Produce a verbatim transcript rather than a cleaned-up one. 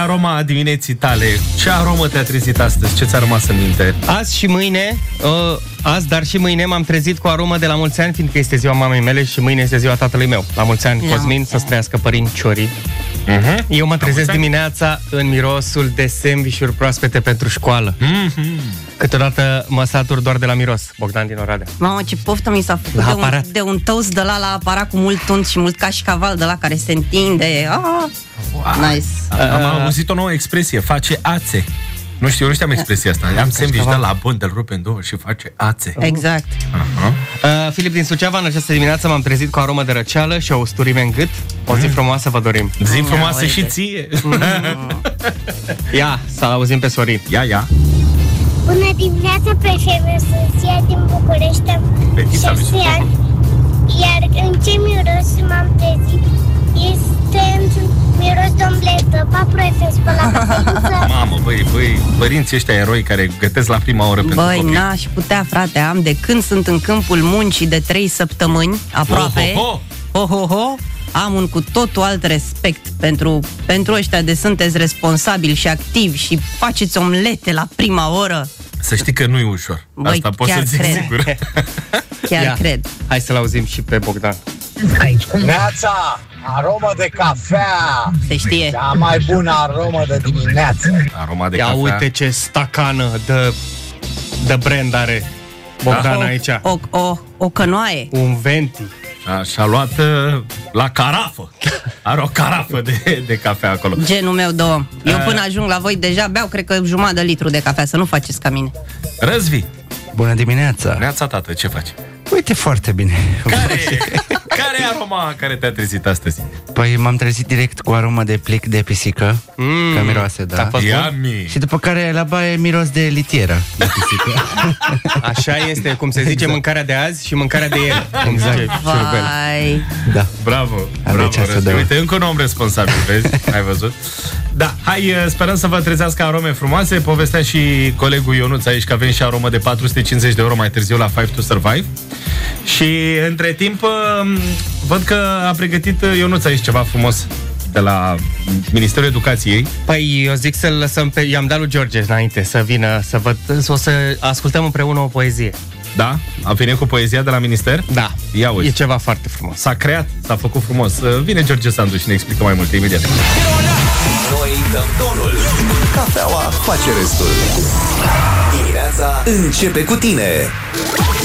Aroma dimineții tale. Ce aromă te-a trezit astăzi? Ce ți-a rămas în minte? Azi și mâine, uh, azi, dar și mâine m-am trezit cu aromă de la mulți ani, fiindcă este ziua mamei mele și mâine este ziua tatălui meu. La mulți ani, la Cosmin, să-ți trăiască părinciorii. Uh-huh. Eu mă trezesc dimineața în mirosul de sandvișuri proaspete pentru școală. Uh-huh. Câteodată mă satur doar de la miros. Bogdan din Oradea. Mamă, ce poftă mi s-a făcut de un, de un toast de la la aparat cu mult unt și mult cașcaval de la care se întinde. Ah, wow. Nice. Am uh, auzit o nouă expresie, face ațe. Nu știu, eu nu știam expresia asta. Am sandwich de la bun, de-l rupe în două și face ațe. Exact. Uh-huh. uh, Filip din Suceava, în această dimineață m-am trezit cu aromă de răceală și o usturime în gât. O zi frumoasă vă dorim. Zi frumoasă și ție. Ia, să auzim pe Sorin. Ia, ia. Bună dimineața, prietenă, sunt Sia din București, am șase ani. Iar în ce miros m-am trezit este miros de omletă, paproi spălat. Mamă, băi, băi, părinții ăștia eroi care gătesc la prima oră pentru băi, copii. n-aș putea, frate, am de când sunt în câmpul muncii de trei săptămâni, aproape. Ho, ho, ho, ho, ho. Am un cu totul alt respect pentru, pentru ăștia de sunteți responsabili și activi și faceți omlete la prima oră. Să știi că nu e ușor. Băi, asta pot să zic cred. sigur. Chiar Ia, cred. hai să-l auzim și pe Bogdan. Neața, aromă de cafea. Se știe. Cea mai bună aromă de dimineață. Aroma de Ia cafea. uite ce stacană de, de brand are Bogdan o, aici. O, o, o cănoaie. Un venti. A, și-a luat uh, la carafă. Are o carafă de, de cafea acolo. Genul meu de om. Eu până ajung la voi deja beau, cred că jumătate de litru de cafea. Să nu faceți ca mine. Răzvi. Bună dimineața. Neața, tată, ce faci? Uite, foarte bine. Care, care e aroma care te-a trezit astăzi? Păi m-am trezit direct cu aromă de plic de pisică. mm, Că miroase, da. Yummy. Și după care la baie miros de litieră de pisică. Așa este, cum se zice, exact. Mâncarea de azi și mâncarea de ieri. Exact. Vai. Da. Bravo, bravo, Răzvi. Uite, încă un om responsabil, vezi? Ai văzut? Da, hai, sperăm să vă trezească arome frumoase. Povestea și colegul Ionuț aici că avem și aromă de patru sute cincizeci de euro mai târziu la Five to Survive. Și între timp văd că a pregătit Ionuț aici ceva frumos de la Ministerul Educației. Păi eu zic să-l lăsăm pe... I-am dat lui George înainte să vină să văd... O să ascultăm împreună o poezie. Da? A venit cu poezia de la minister? Da. Ia uite. E ceva foarte frumos. S-a creat, s-a făcut frumos. Vine George Sandu și ne explică mai multe imediat. Noi dăm tonul. Cafeaua face restul. Dimineața începe cu tine.